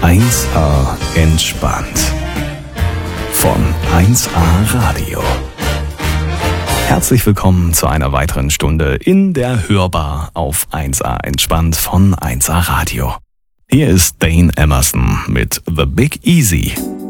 1A entspannt. Von 1A Radio. Herzlich willkommen zu einer weiteren Stunde in der Hörbar auf 1A entspannt von 1A Radio. Hier ist Dane Emerson mit The Big Easy.